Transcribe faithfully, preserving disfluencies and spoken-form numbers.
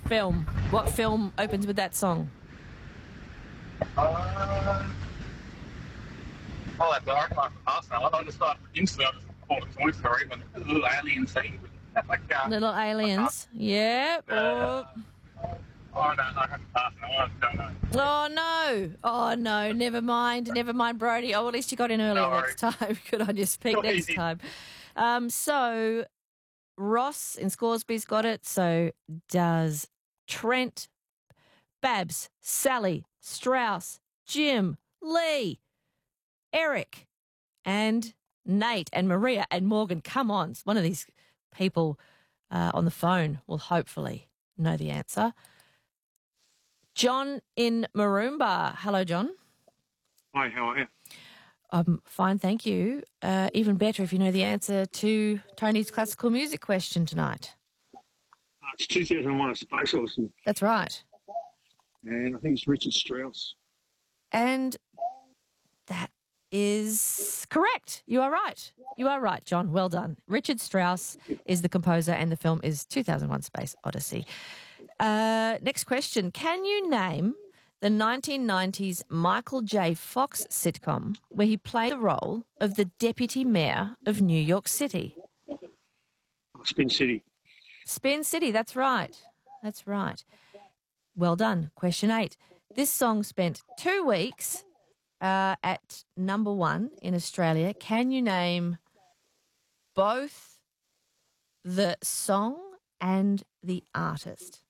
film? What film opens with that song? Uh, oh, that's I reckon I can pass now. I just started instantly. I just called it Toy Story, but the little alien scene. like, uh, Little Aliens. Yep. Uh, or... Oh, no, I have to pass now. I don't know. Oh, no. Oh, no. Never mind. Never mind, Brody. Oh, at least you got in early No next time. Good on you. Speak So next easy. time. Um, so, Ross in Scoresby's got it. So does Trent, Babs, Sally, Strauss, Jim, Lee, Eric, and Nate, and Maria, and Morgan. Come on. One of these people uh, on the phone will hopefully know the answer. John in Maroomba. Hello, John. Hi, how are you? Um, fine, thank you. Uh, even better if you know the answer to Tony's classical music question tonight. Uh, it's two thousand one, A Space Odyssey, That's right. and I think it's Richard Strauss. And that is correct. You are right. You are right, John. Well done. Richard Strauss is the composer and the film is two thousand one Space Odyssey. Uh, next question. Can you name the nineteen nineties Michael J. Fox sitcom where he played the role of the deputy mayor of New York City? Oh, Spin City. Spin City, that's right. That's right. Well done. Question eight. This song spent two weeks uh, at number one in Australia. Can you name both the song and the artist?